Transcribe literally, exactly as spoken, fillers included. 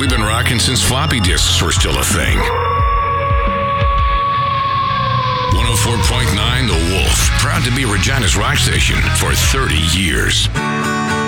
We've been rocking since floppy disks were still a thing. one oh four point nine The Wolf, proud to be Regina's rock station for thirty years.